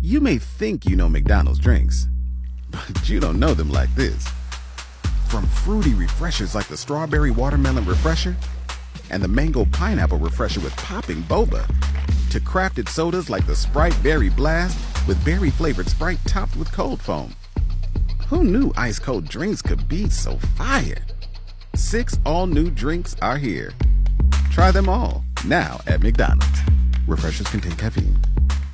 You may think you know McDonald's drinks, but you don't know them like this. From fruity refreshers like the Strawberry Watermelon Refresher and the Mango Pineapple Refresher with popping boba, to crafted sodas like the Sprite Berry Blast with berry-flavored Sprite topped with cold foam. Who knew ice-cold drinks could be so fire? 6 all-new drinks are here. Try them all, now at McDonald's. Refreshers contain caffeine.